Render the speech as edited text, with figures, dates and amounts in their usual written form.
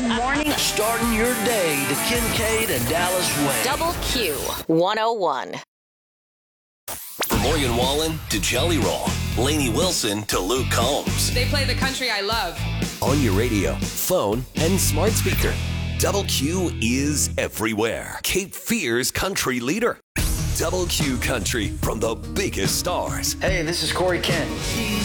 Good morning. Starting your day, the Kincaid and Dallas Way. Double Q 101. From Morgan Wallen to Jelly Roll, Lainey Wilson to Luke Combs. They play the country I love. On your radio, phone, and smart speaker. Double Q is everywhere. Cape Fear's country leader. Double Q Country from the biggest stars. Hey, this is Corey Kent.